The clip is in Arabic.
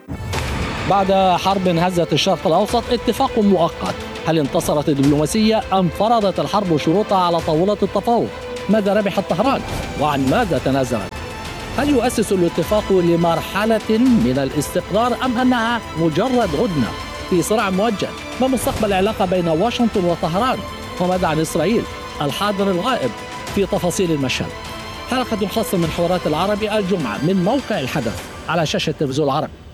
بعد حرب هزت الشرق الأوسط اتفاق مؤقت، هل انتصرت الدبلوماسية أم فرضت الحرب شروطها على طاولة التفاوض؟ ماذا ربحت طهران وعن ماذا تنازلت؟ هل يؤسس الاتفاق لمرحلة من الاستقرار أم أنها مجرد هدنة في صراع موجه؟ ما مستقبل العلاقة بين واشنطن وطهران؟ وماذا عن إسرائيل الحاضر الغائب في تفاصيل المشهد؟ حلقة خاصة من حوارات العربي الجمعة من موقع الحدث على شاشة التلفزيون العربي.